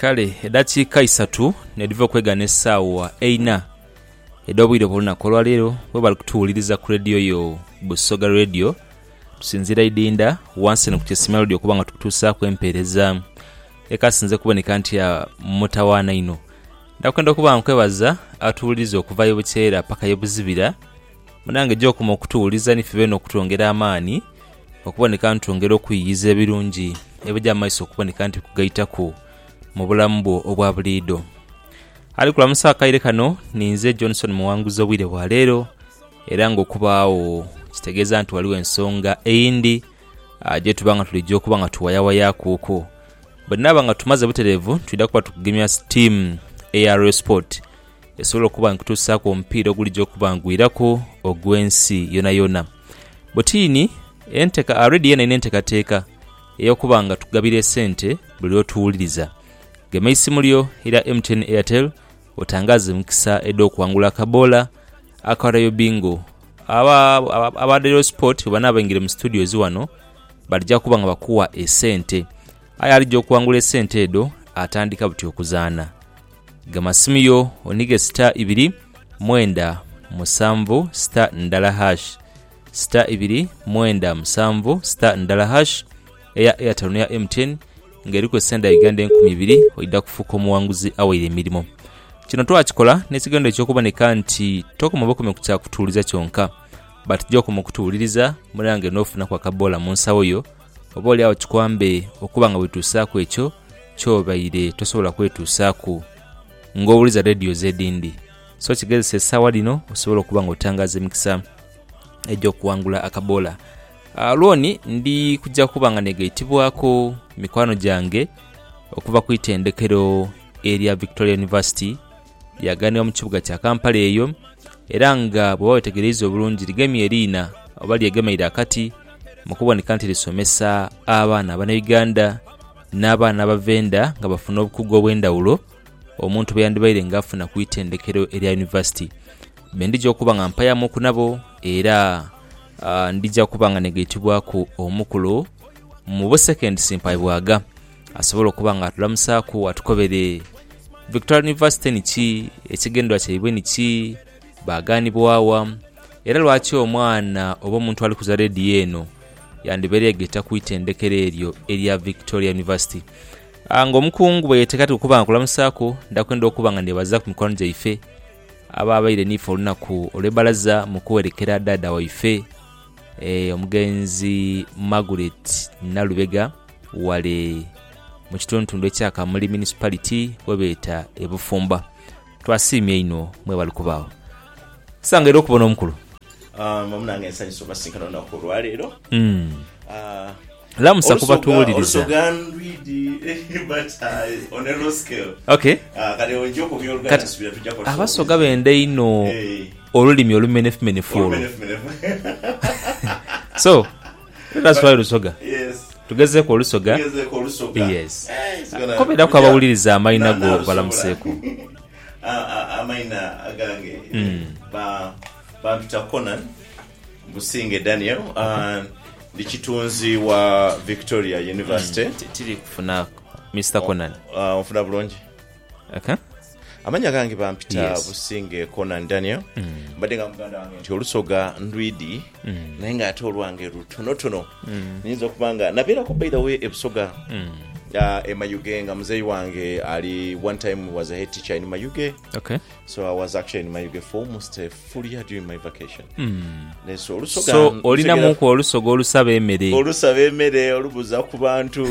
kale edakiika 3 nediva okwegana essaawa 4 ed'obwire bw'olunaku olwaleero bwe bali kutuwuliriza ku rediyo yo Busoga Radio tusinzira idinda wansi ne ku Kyesima Radio kuba nga tukutuusaako empeereza ekasinze kuboneka nti ya mutawaana ino ndakwenda okuba nkwebaza atuwuliriza okuvayo bukyera paka yebuzibira munange gy'okuma okutuwuliza nife beno okutwongera amaani okuboneka ntwongera okuyiyiza ebirungi ebijja amaiso okuboneka nti kugayitaku mu bulamu bwo obwa buliido. Ali kulamusa akaire kano ninze Johnson muwanguzi obwire bwa leero era ng'okubaawo kitegeeza nti waliwo ensonga eyindi gye tubanga tulijja okuba nga tuwayawaya kuuko bwenaba nga tumaze butereevu tuyida kuba tukugemya team ARL Sport esobola okuba nkutuusaako omupiira ogulijja okuba ngwirako ogw'ensi yona yona. Botiini enteka already yena ina enteekateeka ey'okuba nga tugabira esente buli otuwuliriza. Gema isimu lyo era MTN Airtel otangaze mukisa ed'okuwangula akabola akawarayo bingo. Aba ARL Sport bana bayingire mu studio ziwano balijja kuba nga bakuwa esente. Aya alijja okuwangula esente edo atandika buti okuzaana. Gama simu yo onige *2 mwenda musanvu *ndala# *2 mwenda musanvu *ndala# eya Airtel ya MTN ng'eriko senda Uganda 20,000 oida kufuuka omuwanguzi awere emirimu. Kino twakikola n'ekigendo eky'okuboneka nti tokoma bokome kutya kutuuliza kyonka but gy'okoma kutuuliriza mulange n'ofuna kwa kabola mu nsawo yo oba oli awo kikwambe okuba nga wetuusaako ekyo kyobaire tosobola kwetuusaako ng'owuliza radio z'edindi. So kigezesa essaawa lino osobola okuba nga otangaza emikisa egy'okuwangula akabola. Lwoni ndi kujja kuba nga negayitibwako mikwano gyange okuva ku itendekero erya Victoria University yaganibwa mu kibuga kya Kampala eyo era nga bwe bawetegereza obulungi ligemi eriina oba lyegemeire akati mu kuboneka nti lisomesa abaana Abannayuganda n'abaana abavenda nga bafuna obukugu obw'endawulo omuntu bwe yandibaire ng'afuna ku itendekero erya University. Bendijja okuba nga mpayamu okunabo era ndijja kuba nga negayitibwako omukulu mu second Simpai Bwaga asobola okuba nga atulamusaako atukobere Victoria University niki ekigendwa kyaibwe niki baaganibwawa era lwaki omwana oba omuntu ali kuza rediyo eno yandibeeregeta ku itendekero eryo erya Victoria University. Ng'omukungu bwe yeetekati okuba nga kulamusaako ndakwenda okuba nga ndebaza ku mikono gyaife ababaire niife olunaku olw'ebbalaza mu kuwerekera dada waife omugenzi Margaret Nalubega wale mu kitundu ekyakamuli municipality webeeta ebufumba. Twasiimye ino mwe bali kubaawo sanga era okubona omukulu mamunange ensanyusa obasinkana olunaku olwaleero lamusa kuba tuwuliriza abasoga bende ino olulimi olumenefumenefu olwo so that's why Lusoga tugezeeko olusoga yes kobera ko abawuliriza amayina go balamuseeko amayina agange Peter Conan Businge Daniel ndi kitunzi wa Victoria University tiri kufuna Mr. Conan ofuna bulungi okay amanya gange Peter Businge Conan Daniel mbadde nga muganda wange nti olusoga ndwidi naye nga ate olwange lutonotono nyinza okubanga nabeera ku by the way ebusoga Mayuge nga muzeyi wange ali one time was a head teacher in Mayuge. Okay. So I was actually in Mayuge for almost a full year during my vacation. So olina muko olusoga olusaba emere. Olusaba emere olubuza ku bantu.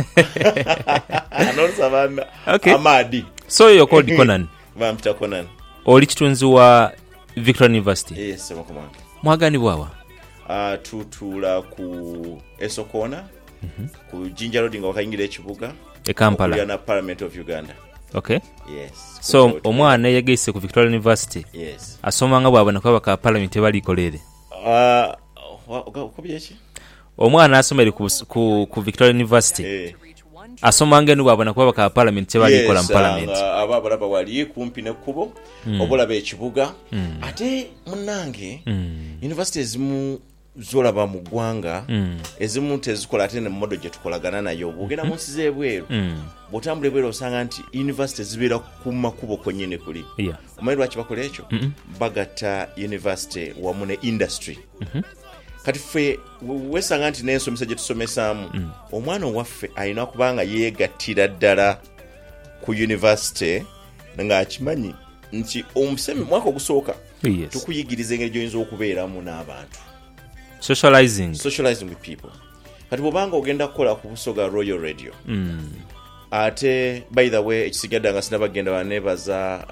Anosaba amadi. So you're called Conan. Peter Conan. Oli kitunzi wa Victoria University. Yes, makomanga. Mwagani bwawa. Tutula ku Esokona. Ku Jinja Road nga wakayingira ekibuga Kampala ya na Parliament of Uganda. Okay. Yes. So omwana yagese ku Victoria University. Yes. Asoma nga bwabona kwa baka Parliament bali kolere. Okubyechi? Omwana asomere ku Victoria University. Asoma nga bwabona kwa baka Parliament bali kola mu Parliament. Ababalaba wali kumpi ne kubo obulaba ekibuga. Ate munange university ezimu zolaba mu ggwanga ezimu tezikola ate ne modo gye tukolagana nayo bugenda mu nsi z'ebweru bw'otambula ebweru osanga nti university zibeera ku makubo kwennyini kuli. Omanyi lwaki bakola ekyo? Bagatta university wamu ne industry. Kati ffe wesanga nti n'ensomesa gye tusomesaamu omwana owaffe alina kubanga yeegattira ddala ku university ng'akimanyi nti omusemi mwaka ogusooka tukuyigiriza engeri gy'oyinza okubeeramu n'abantu. Socializing with people. Kati bw'obanga ogenda kukola ku Busoga Royal Radio. Ate by the way ekisigadde nga sinabagenda banebaza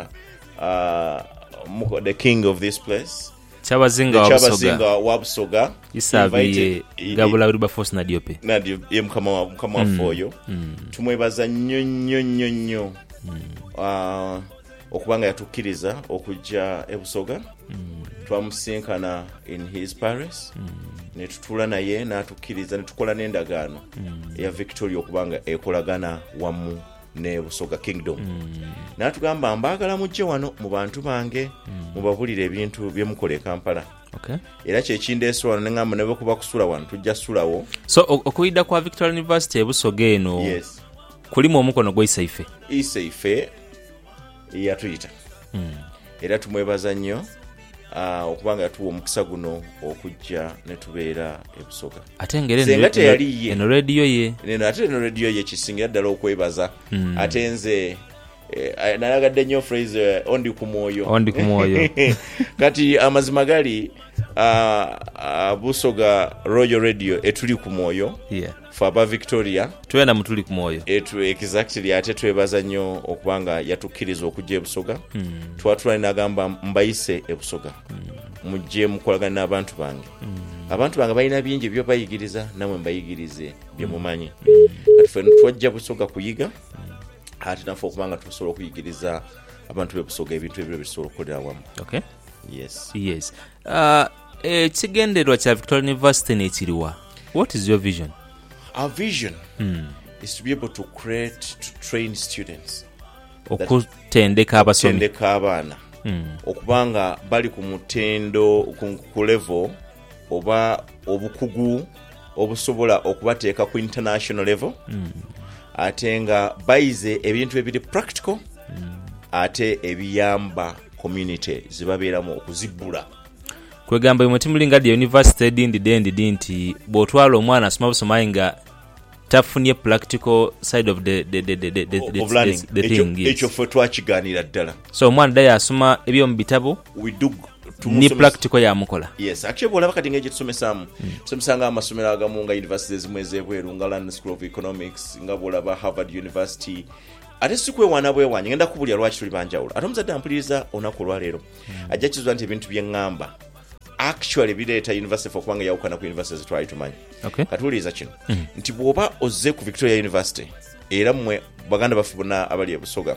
the king of this place. Chabazinga wa Busoga isabiye Gabula Wilberforce Nadiope. Ye mukama waffe oyo. Tumwebaza nnyo okubanga yatukkiriza okujja e Busoga. Twamusinkana in his parish. Ne tutula naye n'atukkiriza ne tukola n'endagaano eya Victoria okubanga ekolagana wamu ne Busoga Kingdom. N'atugamba mbaagala mujje wano mu bantu bange mubabulire ebintu bye mukola e Kampala. Era kyekindeese wano neŋŋamba ne bwe kuba kusula wano tujja ssulawo. So okuyidda kwa Victoria University e Busoga eno kulimu omukono gw'Isaife. Isaife yatuyita. Era tumwebaza nnyo okubanga yatuwa omukisa guno okujja ne tubeera e Busoga. Ate ngere eno radio ye. Ate eno radio ye kisingira ddala okwebaza. Ate nze nayagadde nnyo phrase ondi ku mwoyo. Kati amazima gali Busoga Royal Radio etuli ku mwoyo. Faba Victoria twenda mutuli ku mwoyo. Exactly. Ate twebaza nnyo okubanga yatukkiriza okujja e Busoga. Twatula n'agamba mbayise e Busoga. Mujje mukolagana n'abantu bange. Abantu bange balina bingi byo bayigiriza namwe mbayigirize bye mumanyi. Kati ffe twajja Busoga kuyiga. Ate naffe okubanga tusobola okuyigiriza abantu b'e Busoga ebintu ebyo bisobola okukolera wamu. Yes. Ekigendererwa kya Victoria University n'ekiriwa. What is your vision? Our vision is to be able to train students. Okutendeka abasomi. Okutendeka abaana. Okubanga bali ku mutendo ku level oba obukugu obusobola okubateeka ku international level. Ate nga bayize ebintu ebiri practical. Ate ebiyamba community zibabeeramu okuzibbula. Kwegamba mulimulinga di university dindi nti bw'otwala omwana asoma busoma nga tafunye practical side of the thing. Ekyo ffe twakigaanira ddala. So omwana ddayo asoma ebyomu bitabo ni practical yamukola. Yes, actually bw'olaba kati ng'ekyo tusomesaamu. Tusomesanga amasomero agamu nga university ezimu ez'ebweru nga London School of Economics nga bw'olaba Harvard University. Ate sikwewaana bwewaanye ngenda kubulya lwaki tuli banjawulo. Ate omuzadde ampuliriza olunaku olwaleero ajja kizuula nti ebintu bye ŋŋamba actually bireeta university for kubanga yawukana ku university zetwali tumanyi. Katuwuliriza kino nti bw'oba ozze ku Victoria University era mmwe baganda baffe bonna abali e Busoga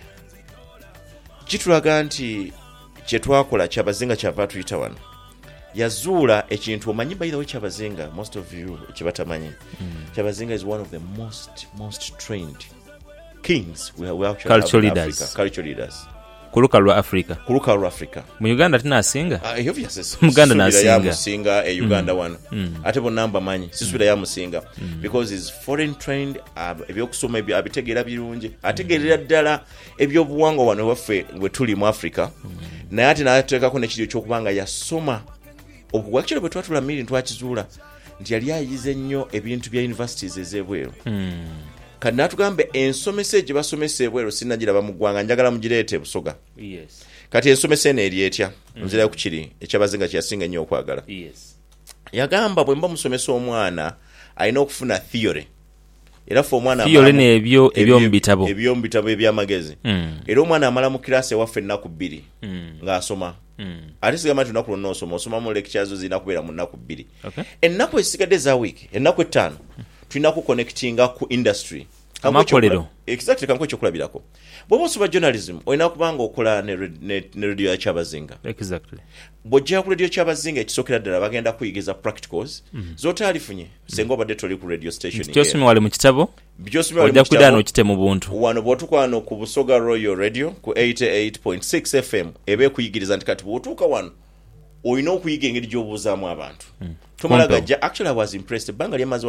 kitulaga nti kyetwakola Kyabazinga kyava tuyita wano yazuula ekintu omanyi by the way Kyabazinga most of you kibatamanyi. Kyabazinga is one of the most trained kings we actually cultural have in leaders. Africa. Cultural leaders. Kuluka lwa Africa. Mu Uganda tinasinga. Obviously. Muganda nasinga. Musinga Uganda wano. Ate bonna mbamanyi sisubira ya musinga because is foreign trained ebyokusoma abitegeera birungi. Ategeerera ddala ebyobuwangwa wano waffe we tuli mu Africa. Naye ate n'ateekako n'ekiri ky'okubanga yasoma obuwakiro bwe twatula mmiri twakizuula nti yali ayize nnyo ebintu bya universities ez'ebweru. Kati n'atugambe ensomesa gye basomesa ebweru sinnagiraba mu ggwanga njagala mugireete Busoga. Kati ensomesa eno eri etya nzirayo ku kiri ekyabazinga kye yasinga ennyo okwagala. Yagamba bwe mba musomesa omwana alina okufuna theory. Era ffe omwana ebyomu bitabo ebyamagezi. Era omwana amala mu kirasi ewaffe ennaku 2 ng'asoma. Ate sigamba nti lunaku lwonna osoma mu lectures zirina kubeera mu nnaku 2. Ennaku ezisigadde za week ennaku 5 tulina ku connectinga ku industry. Amakolero. Exactly kanko ekyokulabirako. Bw'oba osoba journalism olina kubanga okola ne radio ya Kyabazinga. Exactly. Bw'ojja ku radio Kyabazinga ekisookera ddala bagenda kuyigiza practicals z'otaalifunye senga obadde toli ku radio station. Kyosomye wali mu kitabo ojja kuddaano okite mu buntu. Wano bw'otukwano ku Busoga Royal Radio ku 88.6 FM ebe kuyigiriza nti kati bw'otuuka wano olina okuyiga engeri gy'obuuzaamu abantu. Tomala gajja actually I was impressed banga lyemaze wano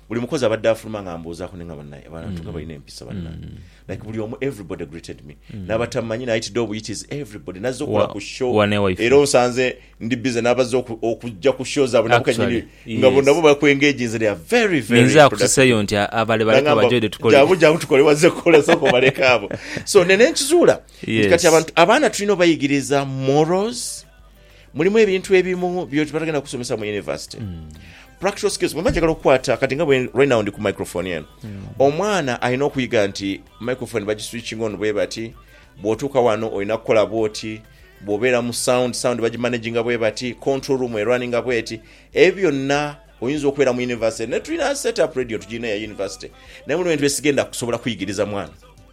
buli mukozi abadde afuluma nga mbuuzaako nenga bannaye abantu nga balina empisa bannaye like buli omu everybody greeted me n'abatamanyi nayitidde obuyitizi everybody nazze okukola ku show era osanze ndi busy n'abazze okujja ku show zaabwe nabo kanyini nga nabo bakwengaginze they are very very nza akuseyo nti abale baleka bajode tukole jabu tukole wazze kukola soko baleka abo so nene nkizuula kati abantu abaana tulina bayigiriza morals mulimu ebintu ebimu byo tubatagenda kusomesa mu university practical skills mwe njagala okukwata kati nga right now ndi ku microphone yenu omwana alina okuyiga nti microphone bagiswitching on bwe bati bw'otuuka wano olina kukola bwoti bw'obeera mu sound bagimanaginga bwe bati control room erunninga bweti ebyo byonna oyinza okubeera mu university ne tulina set up radio tugina ya university naye mulimu ebintu esigenda kusobola kuyigiriza mwana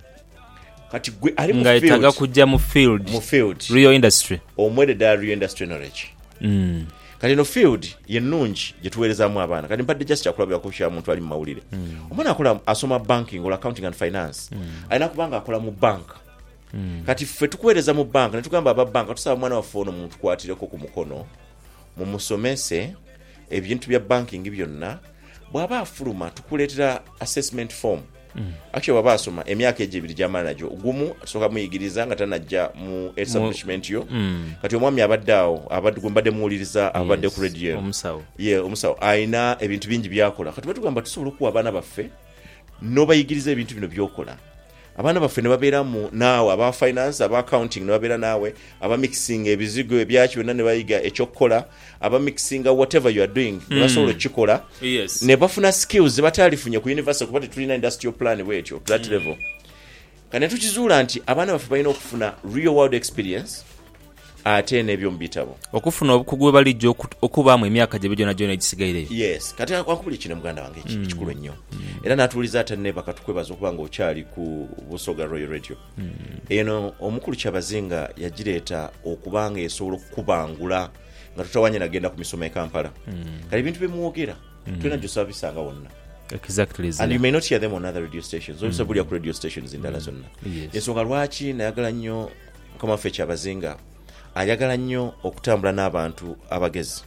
kati gwe ali mu field nga kujja mu field real industry omwede da real industry knowledge kati no field yenungi jetuweerezaamu abaana kati mpadde just kyakulabira ku kya muntu ali mu mawulire omwana akola asoma banking or accounting and finance alina kubanga akola mu bank kati ffe tukuweereza mu bank ne tugamba aba bank tusaba mwana waffe ono muntu kwatireko ku mukono mumusomese ebintu bya banking byonna bw'aba afuluma tukuleetera assessment form actually bw'aba asoma emyaka egyebiri gy'amaana nagyo gumu tusooka muyigiriza nga tanajja mu establishment yo kati omwami abadde awo abadde mbadde muwuliriza abadde ku radio omusawo ayina ebintu bingi byakola kati batugamba tusobola okuwa abaana baffe n'obayigiriza ebintu bino byokola abaana baffe ne babeeramu naawe aba finance aba accounting ne babeera naawe aba mixing ebizigo ebyaki byonna ne bayiga ekyokukola aba mixing whatever you are doing ne basobola okikola ne bafuna skills batalifunye ku university kuba tetulina industrial plan bwekyo to that level kane tukizuula nti abaana baffe balina okufuna real world experience ate n'ebyo mu bitabo okufuna obukugu balijja okubaamu emyaka gye byonna gyonna egisigaire yes kati wakubuli kino muganda wange ekikulu ennyo era n'atuuliza ate nebaka tukwebaza okuba nga okyali ku Busoga Royal Radio eno omukulu Kyabazinga yagireeta okuba nga esobola okukubangula nga tutawanye nagenda ku misomo e Kampala kati ebintu bimwogera tulina gyosaba bisanga wonna exactly and you may not hear them on other radio stations obisa bulya ku radio stations endala zonna ensonga lwaki nayagala nnyo mukama waffe Kyabazinga ayagala nnyo okutambula n'abantu abagezi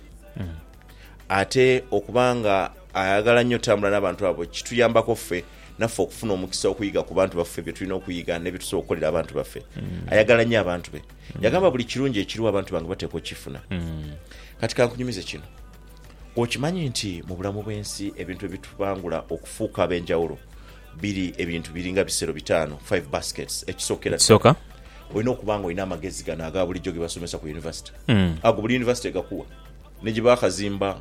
ate okubanga ayagala nnyo otambula n'abantu abo kituyambako ffe naffe okufuna omukisa okuyiga ku bantu baffe bye tulina okuyiga ne bye tusobola okukolera abantu baffe ayagala nnyo abantu be yagamba buli kirungi ekiriwo abantu bange bateeka okifuna kati kankunyumize kino okimanyi nti mu bulamu bw'ensi ebintu ebitubangula okufuuka ab'enjawulo biri ebintu biringa bisero 5 baskets ekisookera olina okubanga olina amagezi gano aga bulijjo ge basomesa ku university ago buli university egakuwa ne gye bakazimba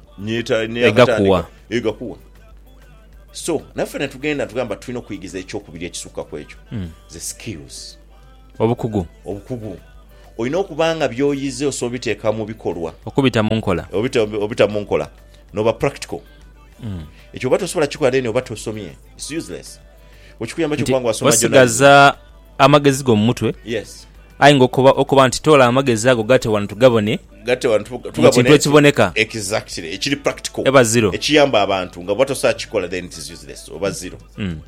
egakuwa so naffe ne tugenda tugamba tulina okuyigiza ekyokubiri ekisukka ku ekyo the skills obukugu olina okubanga byoyize osobola biteeka mu bikolwa okubita mu nkola noba practical ekyo oba tosobola kikola deni oba tosomye it's useless okikuyamba kyokubanga wasoma wasigaza amagezi go mu mutwe yes ayi ngokuba nti tola amagezi ago gate wano tugabone ekiboneka exactly ekiri practical eba zero ekiyamba abantu nga batosa kikola then it is useless oba zero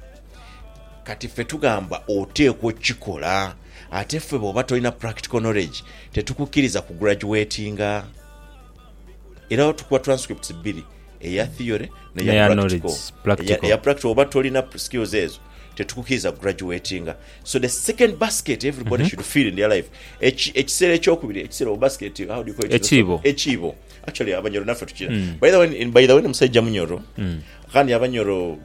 kati ffe tugamba oteekwa kikola ate ffe bw'oba tolina practical knowledge tetukukkiriza ku graduatinga era tukuwa transcripts 2 eya theory neya practical eya practical oba tolina skills ezo tetukukkiriza graduatinga so the second basket everybody should feel in their life ekiseera ekyokubiri ekiseera o basket how do you call it echibo actually abanyoro naffe tukira by the way musajja munyoro kandi abanyoro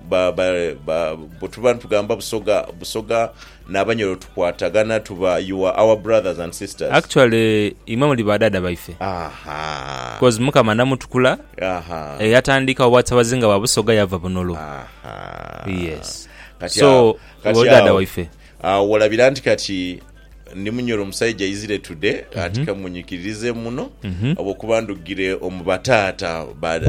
tuba tugamba busoga n'abanyoro tukwatagana tuba you are our brothers and sisters actually imwe muli badada baife because mukama namutukula yatandika Kyabazinga wa Busoga yava bunolo yes so dada waife walabira nti kati ndi munyoro musajja izire today atika munyikirize muno obokubandugire omubataata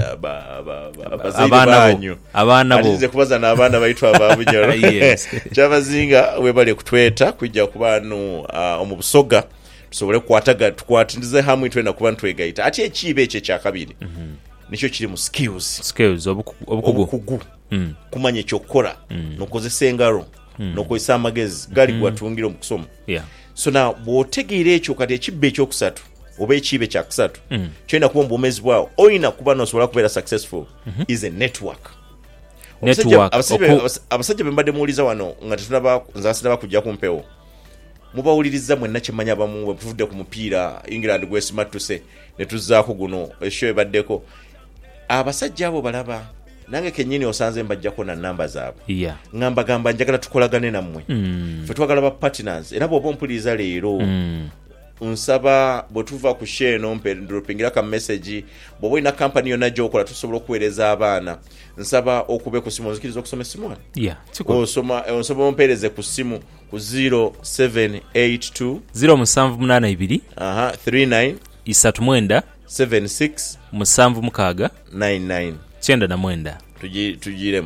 abaana bo atize kubaza n'abaana baitu ababunyoro Kyabazinga webale kutweta kujja kubanu omu Busoga tusobole tukwatirize hamwe twenda kuba ntwegaita ati ekibe ekyo kyakabiri nicho kiri mu skills obukugu kumanya ekyokukola nokozesa engalo nokozesa amagezi gali gwatungira mu kusoma so now bw'otegeera ekyo kati ekibbe ekyokusatu oba ekibe kyakusatu kyolina kuba mu bwomezi bwawo olina kuba nosobola kubeera successful is a network network abasajja bembadde muwuliza wano nga nzasinaba kujja kumpewo mubawuliriza mwenna kyemmanya abamu bwetuvudde ku mupiira England gwesimattuse ne tuzzaako guno esho ebaddeko abasajja abo balaba nange kennyini osanze mbajjako na namba zaabwe ngamba njagala tukolagane nammwe ffe twagala ba partners era bw'oba ompuliriza leero nsaba bwe tuva ku sheeno mpendropingira ka message bw'oba olina kampani yonna gy'okola tusobola okuweereza abaana nsaba okube ku simu onzikiriza okusoma essimu osoba ompeereze ku simu ku 0782 0782 39 39 76 76 99 99 tugiddemu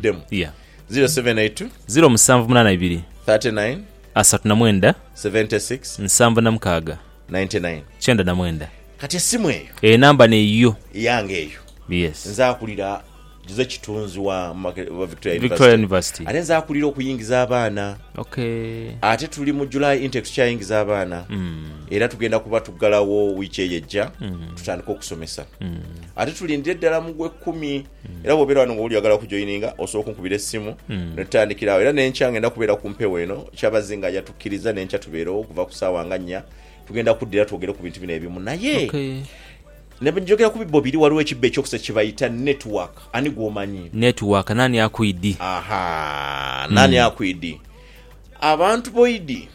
0782 0782 39 39 76 76 99 99 kati essimu eyo enamba neyo yange eyo nzaakulira Jose Kitunzi wa Victoria University ate nzaakulira okuyingiza abaana ate tuli mu July intake tukyayingiza abaana era tugenda kuba tuggalawo wiiki eyejja tutandika okusomesa ate tulindire ddala mu Gw'ekkumi era bw'obeera wano ng'oli oyagala kujoyininga osooka onkubira essimu ne tutandikirawo era n'enkya ngenda kubeera ku mpewo eno kyabazinga yatukkiriza n'enkya tubeerewo okuva ku ssaawa nga 4 tugenda kuddira twogere ku bintu bino ebimu naye njogera ku bibbo biri waliwo ekibbo ekyokusa kibayita network ani gw'omanyi network nani akuidi nani akuidi abantu boidi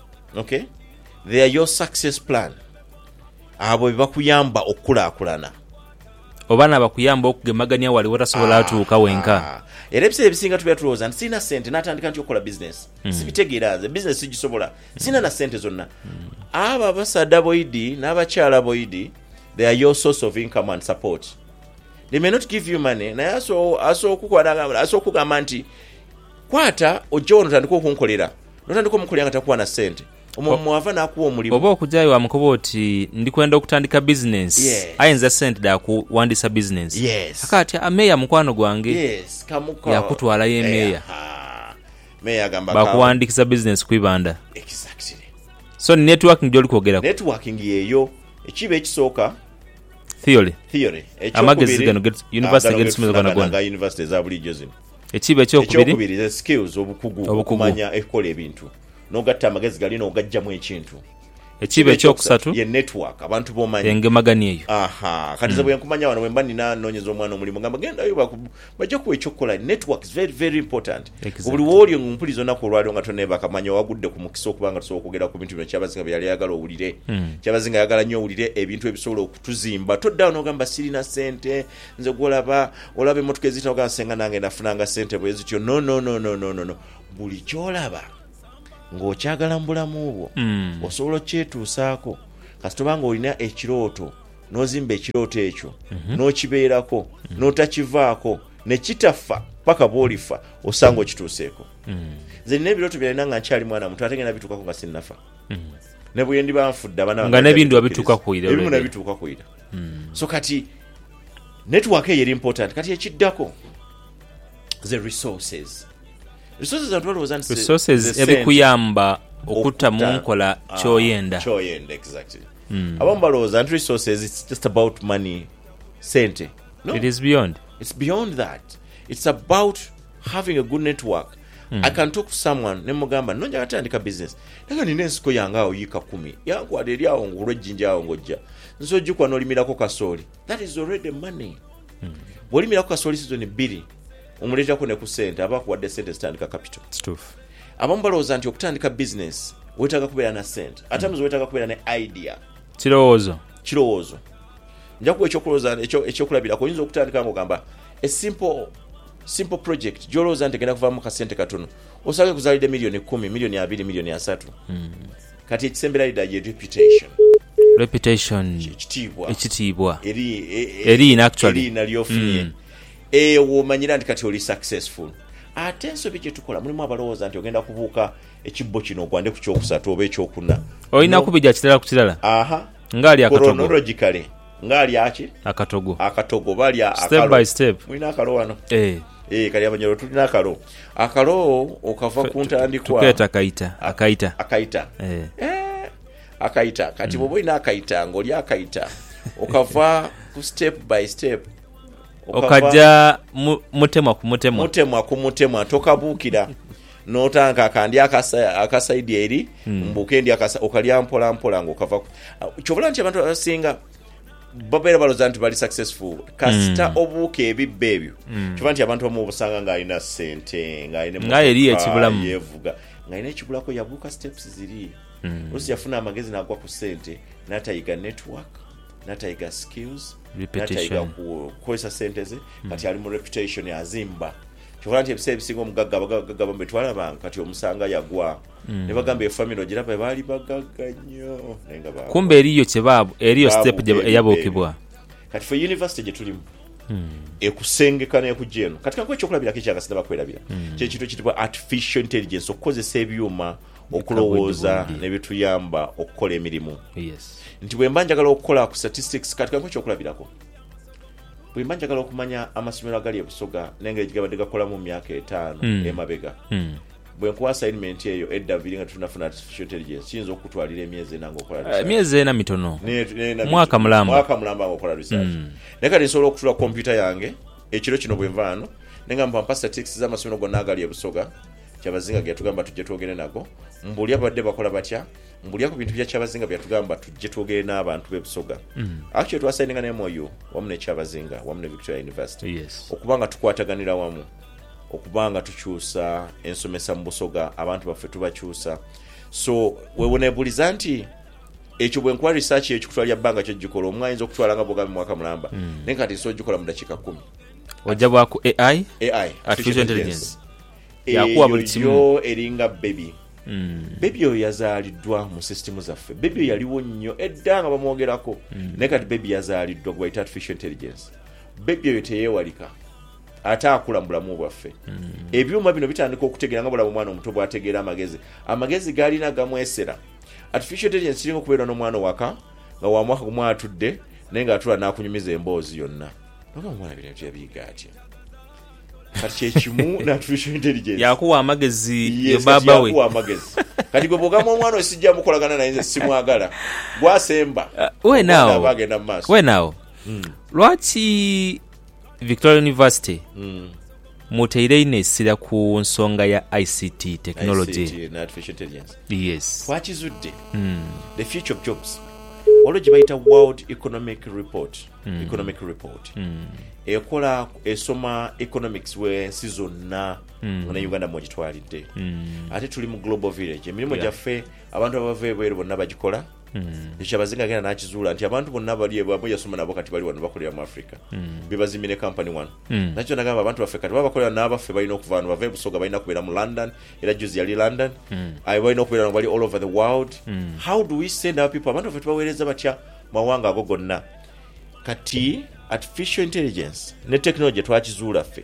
they are your success plan abo bakuyamba okukulaakulana oba nabakuyamba okugemaganya wali watasobola atuuka wenka era ebiseera ebisinga tubeera tulowooza nti sirina ssente n'atandika nti okukola bizinesi sibitegeera nze bizinesi sigisobola sirina na ssente zonna abo abasadda boidi n'abakyala boidi they are your source of income and support. They may not give you money. Na aso kugamba nti kwata ojjo notandika okunkolera. Notandika omukolera nga takuwa na sente. Omwava n'akuwa omulimu. Oba okujayo amukoba oti ndi kwenda okutandika business. Ayinza sente da kuwandisa business. Akati ameya mukwano gwange. Yakutwala ye meya. Meya gamba bakuwandikiza business kwibanda. Exactly. So networking gyoli kwogera. Networking yeyo ekibe ekisooka theory amagezi gano university gano university za bulijjo zino ekibe ekyokubiri skills obukugu okumanya ekola ebintu n'ogatta amagezi gali n'ogajjamu ekintu ekibe ekyokusatu ye network abantu bomanyi engemagani eyo kati ze bwe nkumanya wano bwe nina noonyeza omwana omulimu ngamba genda yo bajja kuwa ekyokukola network is very very important buli wooli ompulizo nako olwaliro nga tonne bakamanya wagudde ku mukisa okubanga tusobola okugera ku bintu bino kyabazinga bye yali ayagala owulire kyabazinga ayagala nnyo owulire ebintu ebisobola okutuzimba toddawo n'ogamba sirina ssente nze gwolaba olaba emmotoka eziyita ogamba senga nange nafunanga ssente bwe zityo no buli kyolaba ng'okyagala mu bulamu bwo osobola okyetuusaako kasita nga olina ekirooto n'ozimba ekirooto ekyo n'okibeerako n'otakivaako ne kitafa paka bw'olifa osanga okituuseeko nze nina ebirooto byalina nga nkyali mwana muto ate ngenda bituukako nga sinnafa ne bwe ndiba nfudde abaana nga n'ebintu abituuka kwira ebimu nabituuka kwira so kati network eyo eri important kati ekiddako the resources ebikuyamba okutta mu nkola kyoyenda exactly abamu balowooza nti resources it's just about money sente no it is beyond it's beyond that it's about having a good network I can talk to someone nemugamba nonja katandika business naga nina ensiko yange awo yika 10 yankwata eri awo ng'olwejjinja awo ng'ojja nsojjukwa n'olimirako kasooli that is already money bw'olimirako kasooli season 2 omuleetako ne ku ssente aba akuwadde ssente zitandika capital abamu balowooza nti okutandika business weetaaga kubeera na ssente ate muzo weetaaga kubeera ne idea kirowoozo nja kuwa ekyokulowooza ekyokulabirako oyinza okutandika ng'ogamba a simple project gy'olowooza nti egenda kuvaamu kasente katono osage kuzaalidde miliyoni 10 miliyoni 2 miliyoni 3 kati ekisembera lidda ye reputation ekitiibwa eri nalyofunye womanyira nti kati oli successful ate ensobi gye tukola mulimu abalowooza nti ogenda kubuuka ekibbo kino ogwande ku kyokusatu oba ekyokuna olina kubijja kirala ku kirala ngaali chronologically ngaali aki akatogo bali step by step mulina akalo wano kali abanyoro tulina akalo okava ku ntandikwa tukeeta akaita kati bw'oba olina akaita ng'oli akaita okava ku step by step okajja mutemwa ku mutemwa tokabuukira n'otanka akandi akasaidi eri mbukendi okalya mpola mpola ng'okava kyobula nti abantu abasinga babeera balooza nti bali successful kasita obuuka ebibba ebyo kyova nti abantu bamu obusanga ng'alina ssente ng'alina yeevuga ng'alina ekigulako yabuuka steps ziri olusi yafuna amagezi n'agwa ku ssente n'atayiga network n'atayiga skills n'atayiga kukozesa ssente ze kati ali mu reputation azimba kyova nti ebiseera ebisinga omugagga abagagga bambe twalabanga kati omusanga yagwa ne bagamba efamily ogiraba baali bagagga nnyo kumbe eriyo eriyo step eyabuukibwa kati fe university gye tulimu ekusengeka n'ekujja eno kati kankuwa ekyokulabirako ekyagasina bakwerabira kyekintu ekitibwa artificial intelligence okukozesa ebyuma okulowooza nebituyamba okukola emirimu nti bwe mba njagala okukola ku statistics kati kankuwa ekyokulabirako bwe mba njagala okumanya amasomero agali e Busoga n'engeri gye gabadde gakola mu myaka 5 emabega bwe nkuwa assignment eyo edda vili nga tunafuna artificial intelligence kiyinza okutwalira emyezi ena ng'okola emyezi ena mitono mwaka mulamba ng'okola research naye kati nsobola okutula kompyuta yange ekiro kino bwe nvaano nengamba mpa statistics z'amasomero gonna agali e Busoga kyabazinga ge tugamba tujje twogere nago mbuli abadde bakola batya mbuli ku bintu bya kyabazinga bya tugamba tujje twogere n'abantu b'e Busoga actually twasayininga ne MOU wamu ne kyabazinga wamu ne Victoria University okubanga tukwataganira wamu okubanga tukyusa ensomesa mu Busoga abantu baffe tubakyusa so wewonebuliza nti ekyo bwe nkuwa research ekikutwalya bbanga kyo gikola omwayinza okutwala nga boga mu mwaka mulamba naye kati so gikola mu dakiika 10 wajja ku AI artificial intelligence yakuwa buli kimu eringa baby baby oyo yazaaliddwa mu system zaffe baby oyo yaliwo nnyo edda nga bamwogerako naye kati baby yazaaliddwa gwaita artificial intelligence baby oyo teyeewalika ate akula mu bulamu bwaffe ebyuma bino bitandika okutegeera nga bulamu omwana omuto bw'ategeera amagezi gaalina gamwesera artificial intelligence kiringa okubeera n'omwana waka nga wa mwaka gumu atudde naye ng'atula n'akunyumiza emboozi yonna noga omwana bintu yabiyiga atya kati kyekimu ne artificial intelligence yakuwa amagezi baba we kati gwe bwogamba omwana osijja mukolagana naye nze simwagala gwasemba we naawo lwaki Victoria University muteire inesira ku nsonga ya ICT technology and artificial intelligence yes kwakizudde the future of jobs walo jibaita World Economic Report ekola esoma economics we sizonna na Uganda mojitwalidde ate tuli mu global village emirimu gyaffe abantu abave bweru bonna bagikola ekyabazinga gena nakizuula nti abantu bonna bali bwe yasoma nabo kati bali wano bakolera mu Africa bibazimine company one nakyo nagamba abantu baffe kati babakolera n'abaffe balina okuvaano bave Busoga balina kubeera mu London era juzi yali London balina okubeera bali all over the world how do we send our people abantu baffe tubaweereza batya mawanga ago gonna kati artificial intelligence ne technology twakizuula ffe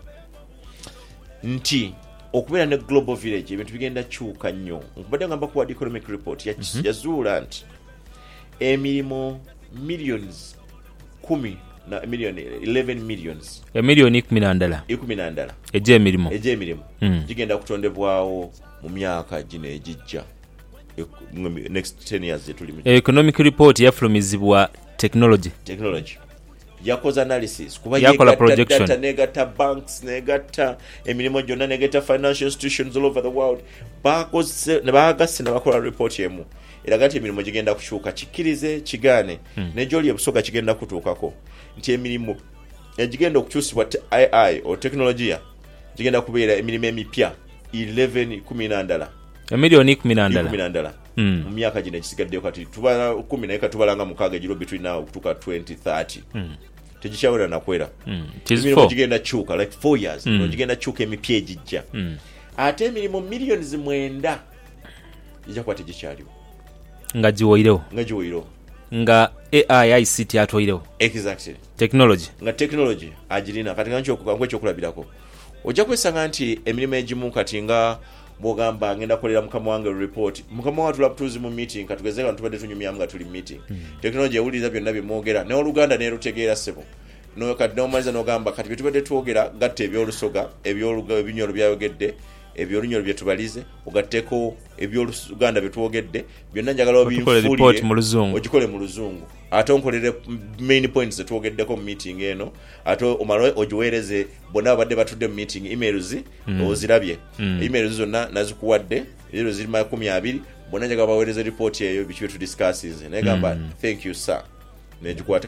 nti okubeera ne global village ebintu bigenda kyuka nnyo nkubadde ngamba ku World Economic Report yazuula nti emirimu millions 10 na million 11 millions emilioni 10 egy'emirimu gigenda kutondebwawo mu myaka gino egijja next 10 years etulimu economic report yafulumizibwa technology yakoze analysis kuba yakola projection data negata banks negata emirimu gyonna negata financial institutions all over the world bakoze nebagase nabakola report yemu era gati emirimu gigenda kushuka kikirize kigane nejoli ebusoga kigenda kutuukako nti emirimu egigenda okukyusibwa AI o teknolojia gigenda kubeera emirimu emipya 11 emilioni 10 mu myaka gino ekisigaddeyo kati tubala 10 naye katubalanga mukaaga giro between now okutuuka 2030 tegikyawera nakwera emirimu gigenda kyuka like 4 years gigenda kyuka emipya egijja ate emirimu millions 9 gijja kuba tegikyaliwo nga giwoyirewo nga AI ICT atoyirewo exactly technology agirina kati nga ekyokulabirako ojja kwesanga nti emirimu egimu kati nga bwogamba ngenda kolera mukama wange report mukama watula tuzi mu meeting katugezeka ntubadde tunyumyamu nga tuli meeting technology ewuliriza byonna bimwogera ne Oluganda ne rutegeera sebo no kati nomaliza nogamba kati bitubadde twogera gatte ebyolusoga ebyoluga ebinyolo byayogedde ebyolunyolo bye tubalize ogatteko ebyoluganda bye twogedde byonna njagala ogikole mu luzungu ate onkolere main points ze twogeddeko mu meeting eno ate omale ogiweereze bonna abadde batudde mu meeting emails ozirabye emails zonna nazikuwadde zero ziri 20 bonna njagala baweereze report eyo biki bye tudiscusses negamba thank you sir negikwata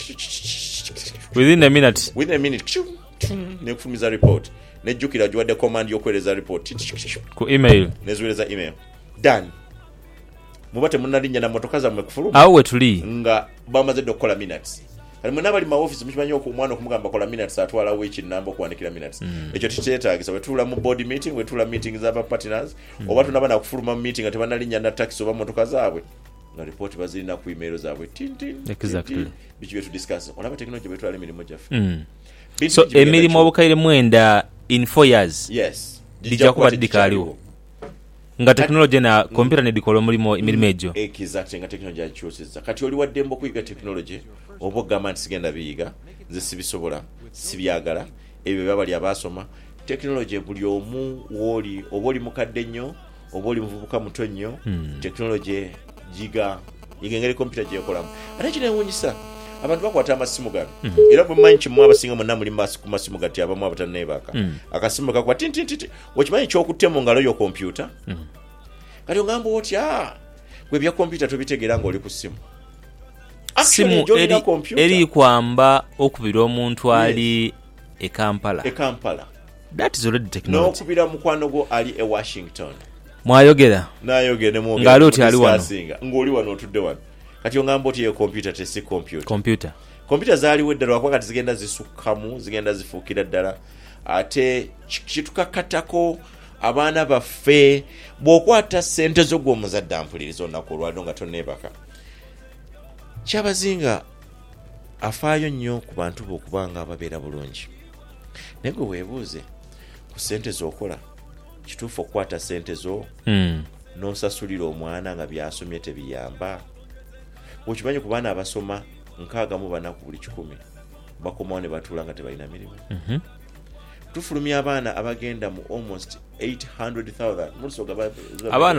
within a minute nekufumiza report nejjukira giwadde command y'okwereza report ku email neziweereza email done muba temunnalinnya na motoka zammwe kufuluma awo wetuli nga bamaze dde okukola minutes kati mwena bali mu office mukimanyi omwana okumugamba kola minutes atwala wiki namba okuwandikira minutes ekyo tekyetaagisa wetuula mu board meeting wetuula meeting z'aba partners oba tunaba nakufuluma mu meeting nga tebannalinnya na taxi oba motoka zaabwe nga report bazirina ku email zaabwe exactly biki bye tudiscuss olaba technology betwala emirimu gyaffe so emirimu obukaire 9 in 4 years yes dijja kuba dikaaliwo nga technology na computer ne dikola omulimo emirimu egyo exactly nga technology akyusizza kati oli wadde mbo kuyiga technology oba ogamba nti sigenda biyiga nze sibisobola sibyagala ebyo byabali abasoma technology buli omu woli oba oli mukadde nnyo oba oli muvubuka muto nnyo technology jiga engeri computer gyekolamu ate kinewuunyisa abantu bakwata amasimu gano era bwe manyi kimu abasinga mwenna muli ku masimu gati abamu abatanneebaka akasimu kakuba tintintiti wekimanyi kyokutte mu ngalo yo computer kati ogamba otya gwe bya computer tobitegeera ng'oli ku simu simu eri kwamba okubira omuntu ali e Kampala that is already technology n'okubira mukwano gwo ali e Washington mwayogera n'ayogera mu ngalo oti ali wano ng'oli wano otudde wano kati ogamba oti ye computer tesi computer zaaliwo eddala lwakuba kati zigenda zisukkamu zigenda zifuukira ddala ate kitukakatako abaana baffe bw'okwata ssente zo gw'omuzadde ampuliriza olunaku olwaliro nga tonneebaka kyabazinga afaayo nnyo ku bantu be okubanga ababeera bulungi naye gwe weebuuze ku ssente z'okola kituufu okukwata ssente zo n'osasulira omwana nga byasomye tebiyamba okimanyi ku baana abasoma 64 ku buli 10 bakomawo ne batuula nga tebalina mirimu tufulumya abaana abagenda mu almost 800,000 musoga abaana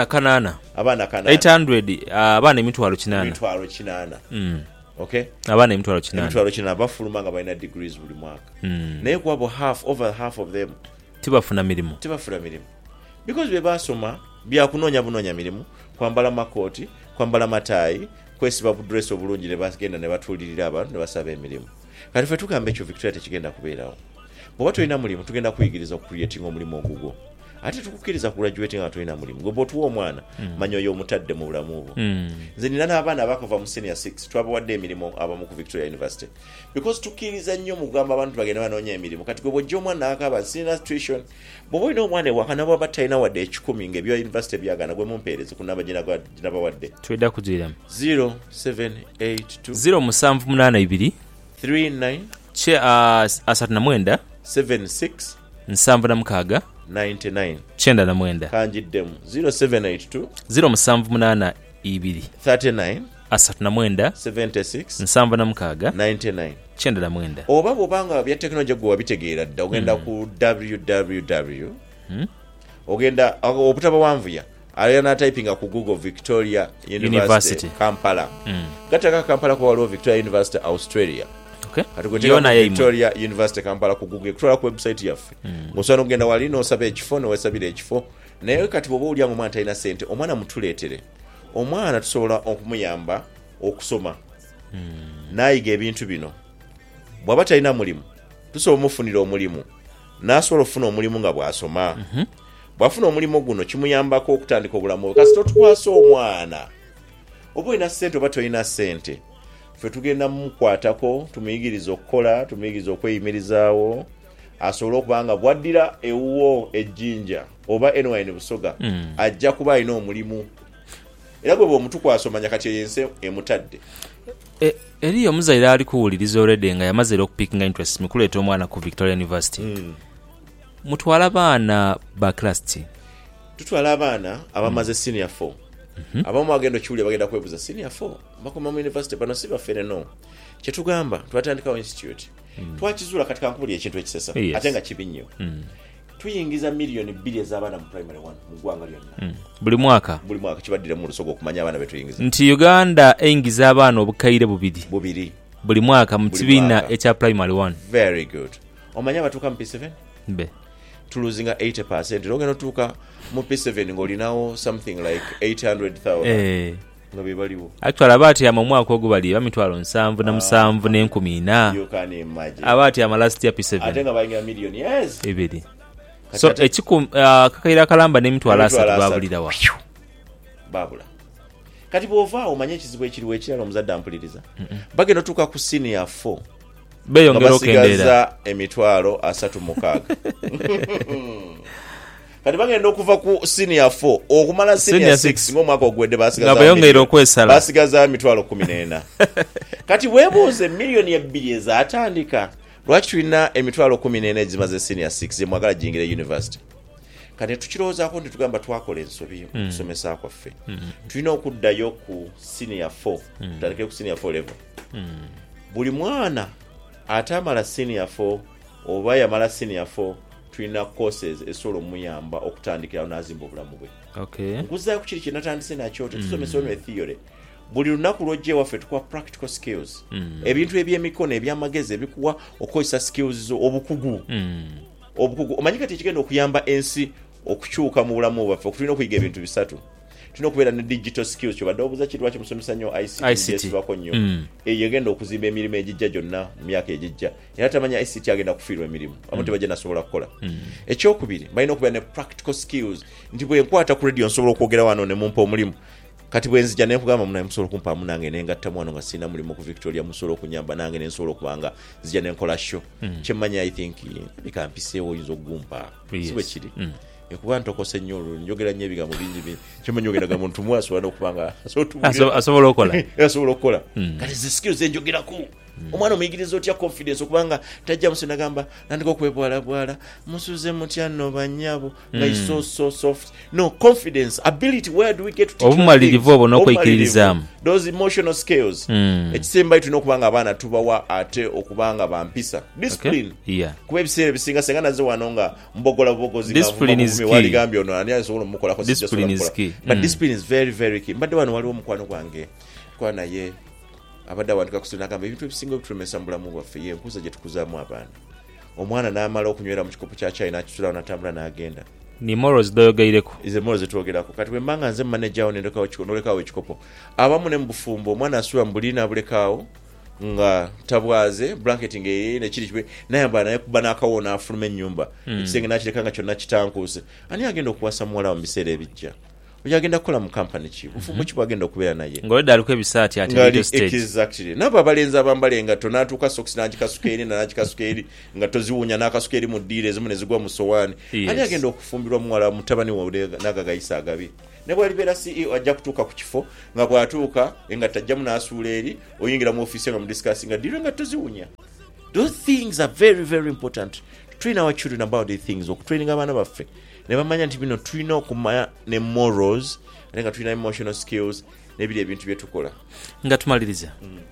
800 abaana emitwalo 8 okay abaana emitwalo 9 bafuluma nga balina degrees buli mwaka naye kwabo over half of them tibafuna mirimu because be basoma byakunoonya mirimu kwambala makoti kwambala matayi kwesiba budress obulungi ne bagenda ne batuulirira abantu ne basaba emirimu kati ffe tugamba ekyo Victoria tekigenda kubeerawo bw'oba tolina mulimu tugenda kuyigiriza okucreatinga omulimu ogugwo ate tukukkiriza kugraduating nga tolina mulimu gwe bw'otuwa omwana manya oyo omutadde mu bulamu bwo nze nina n'abaana abakuva mu senior 6 twabawadde emirimu abamu ku Victoria University because tukkiriza nnyo mu kugamba abantu bagenda banoonya emirimu kati gwe bw'ojja omwana akaba sina situation bw'oba olina omwana ewaka nabo batalina wadde 10 ng'ebya university byagana gwe mumpeereze ku namba ginabawadde twedda kugiramu 0782 39 39 76 76 99 99 kanjiddemu 0782 078 39 39 76 76 99 99 oba bw'obanga bya tekinologi gwe wabitegeera dda ogenda ku www ogenda obutaba wanvuya alina typinga ku Google Victoria University Kampala gataka Kampala ko waliwo Victoria University Australia Victoria University Kampala ku Google kutola ku website yaffe ng'osobola okugenda wali n'osaba ekifo n'owesabira ekifo naye kati bw'oba olyamu omwana talina ssente omwana mutuleetere omwana tusobola okumuyamba okusoma n'ayiga ebintu bino bw'aba talina mulimu tusobola omufunira omulimu n'asobola okufuna omulimu nga bw'asoma bw'afuna omulimu guno kimuyambako okutandika obulamu kasi totukwasa omwana oba olina ssente oba tolina ssente ffe tugenda mumukwatako tumuyigiriza okukola tumuyigiriza okweyimirizaawo asobole okuba nga bwaddira ewuwo ejjinja oba enwine busoga ajja kuba alina omulimu era gwe bw'omutukwasa omanya kati eyense emutadde eriyo omuzaire ali kuwuliriza olwedde nga yamaze okupikinga interest mukuleeta omwana ku Victoria University mutwala baana ba class tutwala abaana abamaze senior 4 abamu bagenda okiwulira bagenda kwebuuza senior 4 bakoma mu university bano si bafere no kyetugamba twatandikawo institute twakizuula kati kankubuli ekintu ekisesa ate nga kibi nnyo tuyingiza milioni 2 ez'abaana mu primary 1 mu ggwanga lyonna buli mwaka kibaddire mu lusogo okumanya abaana betuyingiza nti Uganda eyingiza abaana obukayire bubiri buli mwaka mu kibiina ekya primary 1. Very good. Omanya batuuka mu P7 be tuluzinga 80%. Logeno tuuka mu P7 ng'olinawo something like 800,000 nga bebaliwo. Actually abaati ama mwaka ogwo bali bamitwalo 7,700 n'enkumi 4. You can imagine. Abaati ama last year P7 ate nga bayingira million yes. ebiri. So kakayira akalamba n'emitwalo 3 babulirawa babula. Kati bw'ovaawo omanye ekizibu ekiriwo ekirala omuzadde ampuliriza bagenda otuuka ku senior 4 beyongera okendeera emitwalo 36 kati bagenda okuva ku senior 4 okumala senior 6 ng'omwaka ogwedde basigaza emitwalo 14 kati weebuuze miliyoni 2 ezatandika lwaki tulina emitwalo 14 ezimaze senior 6 emwagala jingire university kati tukirowoozaako nti tugamba twakola ensobi okusomesa kwaffe tulina okuddayo ku senior 4 tutandike ku senior 4 level buli mwana atamala senior 4 oba yamala senior 4 tulina courses esobola omuyamba okutandikirawo n'azimba obulamu bwe nkuzaayo ku kiri kye natandise nakyo tetusomesa ono theory buli lunaku lwojja ewaffe tukuwa practical skills ebintu ebyemikono ebyamagezi ebikuwa okukozesa skills obukugu omanyi kati ekigenda okuyamba ensi okukyuka mu bulamu bwaffe tulina okuyiga ebintu bisatu tulina okubeera ne digital skills kyobadde obuuza ki lwaki musomesa nnyo ICT nnyo eyo egenda okuzimba emirimu egijja gyonna mu myaka egijja era tamanya ICT agenda kufiirwa emirimu amu tebajja nasobola kukola ekyokubiri balina okubeera ne practical skills nti bwe nkwata ku radio nsobola okwogera wano ne mumpa omulimu kati bwe nzija ne nkugamba munaye musobola okumpaamu nange nengatta mwana nga sina mulimu ku Victoria musobola okunyamba nange ne nsobola okubanga nzija ne nkola show kyemmanya I think bikampiseewo oyinza okugumpa si bwe kiri kuba ntokose nnyo olwo njogera nnyo ebigambo bingi kyemmanya ogeraga muntu mu asobola okubanga asobola okukola kati zi skills enjogerako omwana omuyigiriza otya confidence okubanga tajja musi nagamba nandika okwebwalabwala musuze mutya nno banyabo nga so soft no confidence ability where do we get to teach obumalirivu obwo n'okwikiririzaamu those emotional skills ekisembayo tulina okubanga abaana tubawa ate okubanga bampisa discipline kuba ebiseera ebisinga senga naze wano nga mbogola bubogozi waligambye ono ani asobola omukolako but discipline is very very key mbadde wano waliwo omukwano gwange kwa naye abadde awandika ku sina gamba ebintu ebisinga ebitulemesa mu bulamu bwaffe ye nkuza gye tukuzaamu abaana omwana n'amala okunywera mu kikopo kya chai n'akitulawo n'atambula n'agenda ni morals doyogaireko ize morals zetwogerako kati bwe mbanga nze manager awo nolekawo ekikopo abamu ne mu bufumbo omwana asuula mu bulina abulekaawo nga tabwaze blanket ngeye nekiri kibwe nayamba naye kuba n'akawo n'afuluma ennyumba ekisenge n'akireka nga kyonna kitankuuse ani agenda okuwasa muwala mu biseera ebijja oyagenda kukola mu company ki bufumbo ki bwagenda okubeera naye ng'olidde aliko ebisaati ate video stage exactly nabo abalenzi abambala engatto n'atuuka socks n'agikasuka eri n'agikasuka eri nga toziwunya n'akasuka eri mu ddiiro ezimu ne zigwa mu sowaani ani agenda okufumbirwa muwala mutabani wawe n'agagayisa agabi ne bwalibeera CEO ajja kutuuka ku kifo nga bw'atuuka engatto ajjamu n'asuula eri oyingira mu ofiisi nga mu discussing nga ddiiro engatto ziwunya those things are very very important to train our children about these things okutraininga abaana baffe ne bamanya nti bino tulina okumanya ne morals ate nga tulina emotional skills n'ebiri ebintu bye tukola nga tumaliriza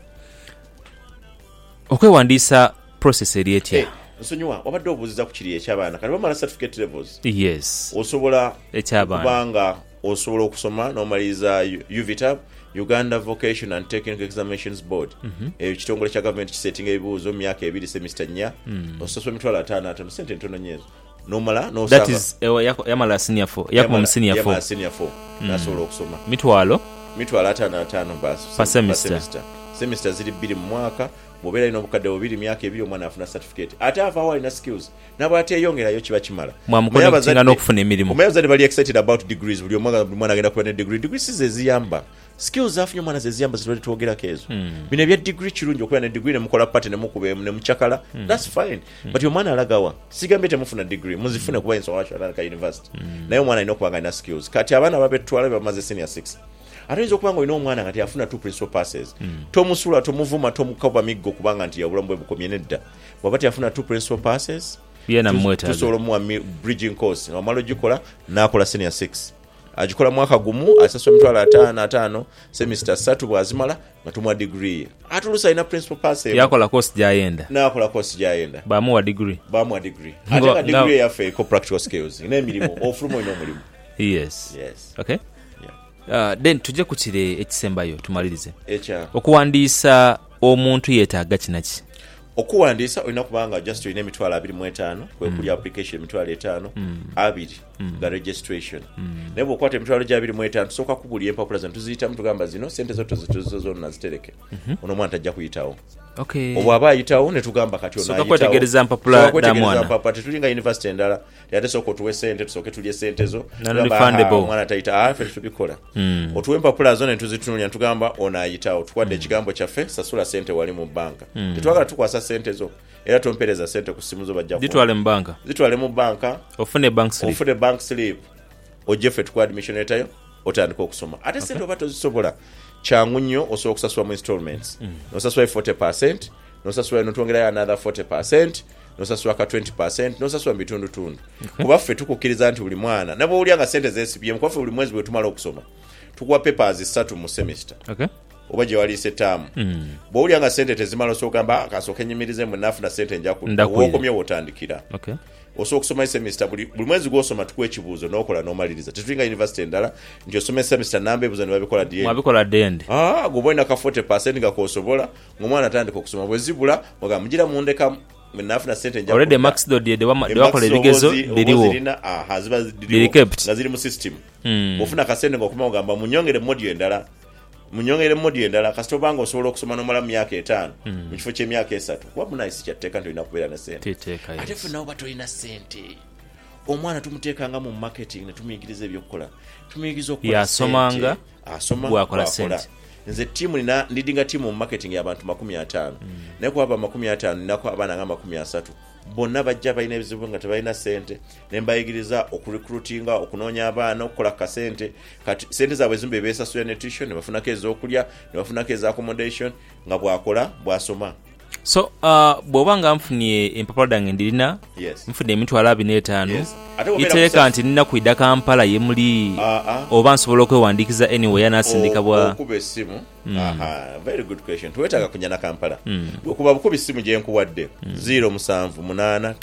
okwewandiisa process eri etya nsonyiwa wabadde obuuziza ku kiri eky'abaana kati bamala certificate levels yes osobola eky'abaana kubanga osobola okusoma n'omaliriza UVTAB Uganda Vocation and Technical Examinations Board ekitongole kya government kisetinga ebibuuzo mu myaka 2 semester 4 ososola emitwalo 5 sente ntono nyezo nomala no that is yamala senior 4 yakoma senior 4 yamala senior 4 nasobola okusoma mitwalo 5 basi pa semester semester ziri 2 mu mwaka bobera ino bukadde bubiri myaka 2 omwana afuna certificate ate avaawo alina skills nabo ate yongerayo kiba kimala mwamukonekitinga n'okufuna emirimu omuyazadde bali excited about degrees buli omwana agenda kuba ne degree size ziyamba skills afunye omwana zeziyamba zitwali twogerako ezo bino ebya degree kirungi okuba ne degree ne mukola pate ne mukube ne muchakala that's fine but omwana alagawa sigambye temufuna degree muzifune kuba Nsawasha University naye omwana alina okuba nga alina skills kati abaana babetwala bamaze senior 6 atayinza okuba nga olina omwana nga tyafuna 2 principal passes tomusula tomuvuma tomukaba miggo kubanga nti obulamu bwe bukomye nedda bwaba tyafuna 2 principal passes yena mweta tusobola omuwa bridging course wamala ogikola n'akola senior 6 agikola mwaka gumu asasula emitwalo 5 semester 3 bwazimala nga tumuwa degree atulusa ina principal pass yakola course gyayenda nakola course gyayenda bamuwa degree ate nga degree yaffe ko practical skills n'emirimu ofulumo ino omulimu yes okay yeah. Then tujje ku kire ekisembayo tumalirize echa okuwandiisa omuntu yeetaaga kinaki okuwandiisa olina kubanga just olina emitwalo 25 kwekuli application emitwalo 5 abiri nga registration naye bw'okwata emitwalo gya 25 tusooka kubulya empapula zino tuziyitamu tugamba zino sente zo zonna zitereke ono omwana tajja kuyitawo obw'aba ayitawo ne tugamba kati ono ayitawo kwetegereza mpapula damwana tetulinga university endala yate sooka otuwe sente tusooke tulye sente zo omwana tayita ffe tubikola otuwe empapula zo ne tuzitunulya tugamba ono ayitawo tukwadde ekigambo kyaffe sasula sente wali mu banka tetwagala tukwasa sente zo era tompereza sente ku simu zo bajja zitwale mu banka ofune bank slip ojefe tukwa admission etayo otandika okusoma ate sente oba tozisobola kyangu nnyo osobola okusasula mu installments nosasula 40% nosasula notwongerayo another 40% nosasula ka 20% nosasula mu bitundutundu kuba ffe tukukkiriza nti buli mwana nabwe owulya nga sente zeesibyemu kuba ffe buli mwezi bwe tumala okusoma tukuwa papers 3 mu semester oba gye waliise ettaamu bw'owulya nga sente tezimala osooka gamba kasooka enyimirize mu nafuna sente njakudda wookomye wootandikira osobola okusoma semester buli mwezi gw'osoma tukuwa ekibuuzo n'okola n'omaliriza tetulinga university endala nti osoma semester namba ebuuzo ne babikola dendi gwoba olina ka 40% nga koosobola ng'omwana atandika okusoma bwe zibula ogamba mugira mundeka nafuna sente already max dodi de wakola ebigezo biriwo nga ziri mu system ofuna kasente ng'okuma ogamba munyongere module endala kasita obanga osobola okusoma n'omala mu myaka 5 mu kifo ky'emyaka 3 kuba munayisi kyatteeka nti olina kubeera ne sente ate ffe nawo batolina sente omwana tumuteekanga mu marketing ne tumuyigiriza ebyokukola tumuyigiriza okukola sente bwakola sente nze tiimu ndidinga tiimu mu marketing y'abantu 50 naye kuba 50 ninako abaana nga 30 bonna bajja balina ebizibu nga tebalina sente ne mbayigiriza okurecruitinga okunoonya abaana okukola kasente kati sente zaabwe zimbe beesasula ne tuition ne bafunako ez'okulya ne bafunako eza accommodation nga bwasoma so bw'oba nga nfunye empapula dange ndirina nfunye emitwalo 25 iteeka nti nina kwidda Kampala ye muli oba nsobola okwewandiikiza anyway nasindika okuba essimu very good question tuwetaaga kunyana Kampala okuba bukuba essimu gye nkuwadde 078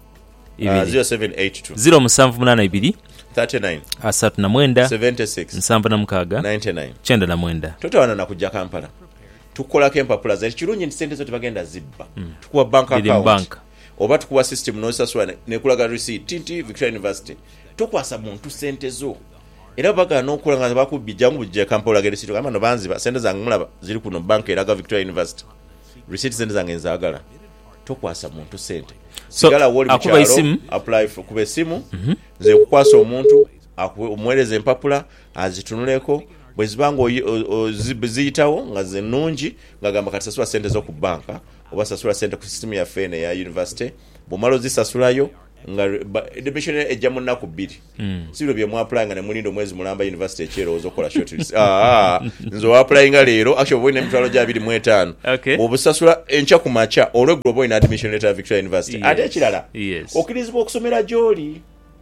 0782 0782 39 39 76 76 99 99 totawana na kujja Kampala tukolako empapula zaiti kirungi nti sente zo tebagenda zibba tukuwa bank account oba tukuwa system nosasula nekulaga receipt tinti Victoria University tukwasa muntu sente zo era baga n'okola nga bakubbi jangu bujja Kampala gere sito kama no banziba sente zange mulaba ziri kuno bank eraga Victoria University receipt sente zange nzagala tukwasa muntu sente sigala woli bicharo apply for kuba esimu nze kukwasa omuntu omwereza empapula azitunuleko bwe zibanga ziyitawo nga zenungi ngagamba kati sasula sente zo ku banka oba sasula sente ku system ya fene ya university bwomala ozisasulayo nga admission ejja mu nnaku 2 sibiro bye mu-apply nga ne mulindo mwezi mulamba university ekyerowozo okola shortlist nze wa-apply nga leero actually oba olina emitwalo gya 25 bw'obusasula enkya ku makya olweggulo oba olina admission letter ya Victoria University ate ekirala okkirizibwa okusomera gy'oli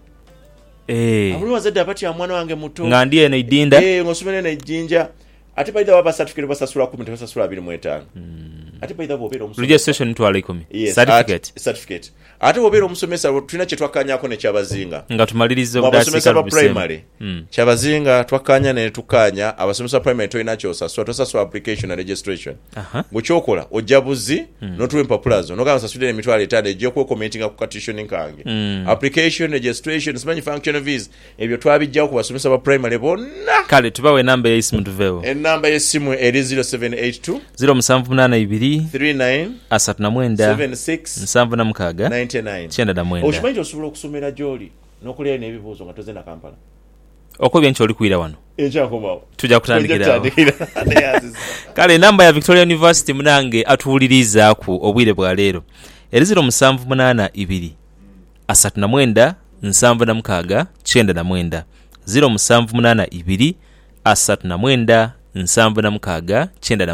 abuli wazadde apati ya mwana wange muto nga ndi eno idinda ng'osomera eno ejjinja ate baida waba certificate basasula 10 tebasasula 25 ate baida bobeera omusomesa registration ntwala 10 certificate ate bobeera omusomesa tulina kye twakanyako ne kyabazinga nga tumaliriza obudasika ba primary kyabazinga twakanya ne tukanya abasomesa primary toyina kyosasula tosasula application na registration bwekyokola ojja buzi notuwa empapula zo nogamba sasudde emitwalo 5 ejja okwekomentinga ku petitioning kange application registration simanyi function fees ebyo twabijjawo ku basomesa ba primary bonna kale tubawe enamba y'esimu tuveewo enamba y'essimu eri 0782 0782 39 39 76 76 99 okimanyi osobola okusomera gy'oli n'okulyayo n'ebibuuzo nga toze na Kampala okwebya nti oli kwira wano ekyakomawo tujja kutandikirawo kale enamba ya Victoria University munange atuwulirizaku obwire bwa leero eri 0782 39 76 99 0782 39 76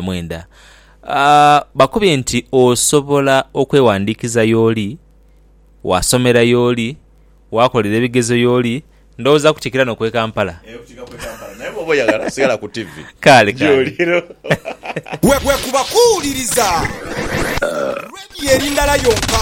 99 bakubye nti osobola okwewandiikiza y'oli wasomera y'oli wakolera ebigezo y'oli ndowooza kutikira n'okwe Kampala naye bw'oba oyagala sigala ku TV kale gyoliro wekuba kuwuliriza radio erindala yonka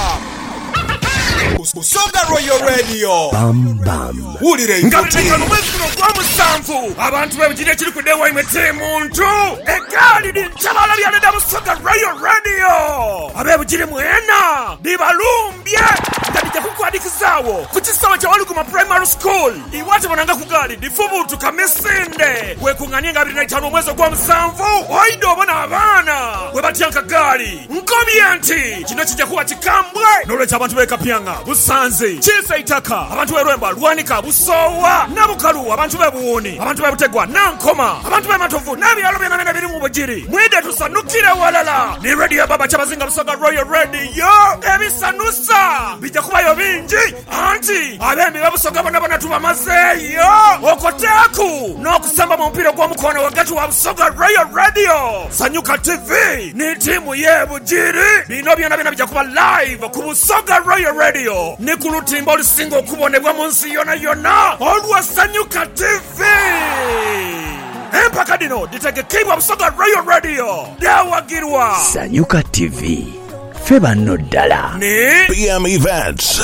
Busoga Royal Radio wulire nga butekano mwezi guno gwa musanvu abantu bebugire ekiri ku dewa imete muntu egaali lintabala lyaleda Busoga Royal Radio abebugire mwena libalumbye nga lijja kukwadikizawo ku kisawa kya Waluguma Primary School iwate bonanga ku gaali lifubutu kamisinde wekunganye nga 25 omwezi gwa musanvu oide obona abaana we batyanka gaali nkobye nti kino kijja kuba kikambwe n'olwekyo abantu bekapyanga Busanze Chisa Itaka abantu berwemba Lwanika Busowa Nabukalu abantu bebuwoni abantu bebutegwa Nankoma abantu bematovu nabyalo byana biri mu bujiri mwide tusanukire walala ni radio ya baba Kyabazinga Busoga Royal Radio ebisanusa bijja kubayo bingi anti abembi babusoga bona tubamazeyo okoteku n'okusamba mu mpira gwa mukono wakati wa Busoga Royal Radio Sanyuka TV ni timu y'ebujiri bino byana bijja kuba live ku Busoga Royal Radio ne ku lutimba olusinga okubonebwa mu nsi yonna olwa Sanyuka TV empaka dino ditegekebwa Busoga Royal Radio dawagirwa Sanyuka TV feba no ddala ne PM Events.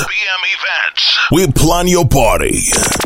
We plan your party.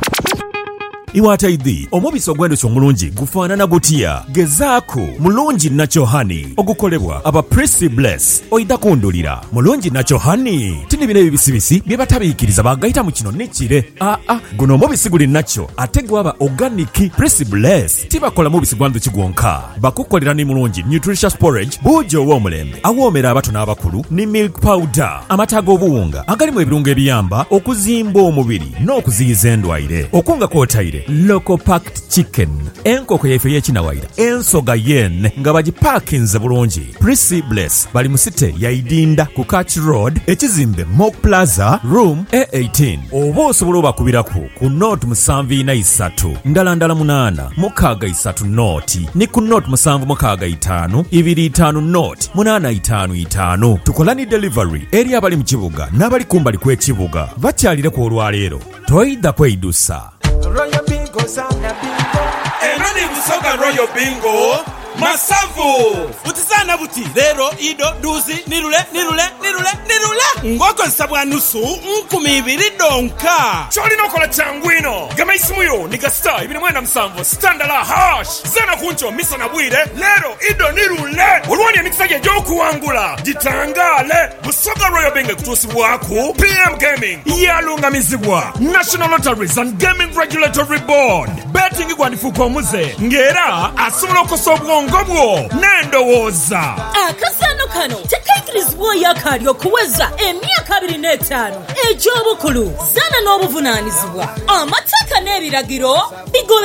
Iwataidhi omubisi ogw'endhuki omulungi gufaanana gutya gezaako mulungi Nacho Honey ogukolebwa aba Prissy Bless oida kundulira mulungi Nacho Honey tini bino ebibisibisi bye batabiikiriza bagayita mu kino nekire guno omubisi guli Nacho ate gwaba organic Prissy Bless tibakola mubisi gwa ndhuki gwonka bakukolera ni mulungi nutritious porridge buujo ow'omulembe awoomera abato n'abakulu ni milk powder amata g'obuwunga agalimu ebirungo ebiyamba okuzimba omubiri n'okuziyiza endwaire okunga kwotaire local packed chicken enkoko yaife y'ekinawaira ensoga yen nga bagipaakinze bulungi Prissy Bless bali mu site ya Idinda ku Catch Road ekizimbe Mock Plaza room A18 oba osobola obakubiraku ku note 743 ndala 8 mukaaga 3 note ni ku note 765 25 note 855 tukola ni delivery eri abali mu kibuga n'abali kumbali kw'ekibuga bakyalire ku olwaleero toyida kweyidusa Royal Bingo sana bingo eno ni Busoga Royal Bingo masavu Butisana buti lero ido duzi nirule ngokozesa bwa nusu 2,000 donka kyolina okola kyangu ino gama isimu yo ni gasta 297 standala hash zana kuncho misa na bwire lero ido nirule olwani emikisa gye gy'okuwangula gitangale Busoga Royal Bingo kutuusibwaku PM Gaming yalungamizibwa National Lotteries and Gaming Regulatory Board betting gwandifuuka omuze ng'era asobola okukosa obwongo bwo n'endowooza akasano kano tekaikirizibwa akali okuweza emyaka 25 egy'obukulu zana n'obuvunaanyizibwa amateeka n'ebiragiro bigobererwa